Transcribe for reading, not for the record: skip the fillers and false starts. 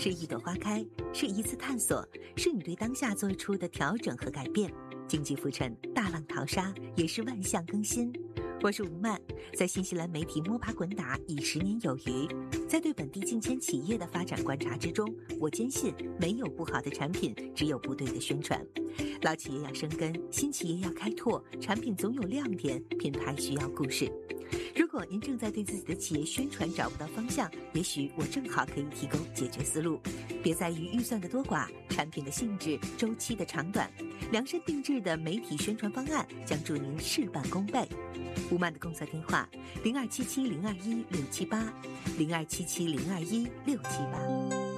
是一朵花开，是一次探索，是你对当下做出的调整和改变。经济浮沉，大浪淘沙，也是万象更新。我是吴曼，在新西兰媒体摸爬滚打已10年有余。在对本地近千企业的发展观察之中，我坚信没有不好的产品，只有不对的宣传。老企业要生根，新企业要开拓，产品总有亮点，品牌需要故事。如果您正在对自己的企业宣传找不到方向，也许我正好可以提供解决思路。别在于预算的多寡，产品的性质、周期的长短，量身定制的媒体宣传方案将助您事半功倍。吴曼的工作电话：0277021678，0277021678。